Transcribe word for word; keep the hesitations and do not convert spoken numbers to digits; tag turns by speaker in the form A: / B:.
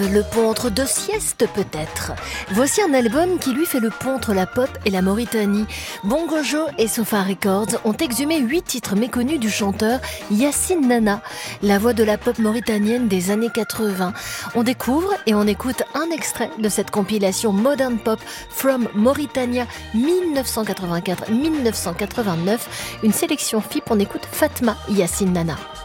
A: Le pont entre deux siestes peut-être. Voici un album qui lui fait le pont entre la pop et la Mauritanie. Bongo Joe et Sofa Records ont exhumé huit titres méconnus du chanteur Yacine Nana, la voix de la pop mauritanienne des années quatre-vingts. On découvre et on écoute un extrait de cette compilation Modern Pop from Mauritania dix-neuf cent quatre-vingt-quatre à dix-neuf cent quatre-vingt-neuf, une sélection F I P. On écoute Fatma Yacine Nana.